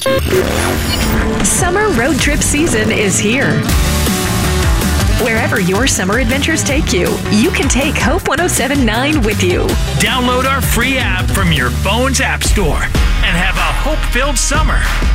Summer road trip season is here. Wherever your summer adventures take you, you can take Hope 107.9 with you. Download our free app from your phone's app store and have a hope-filled summer.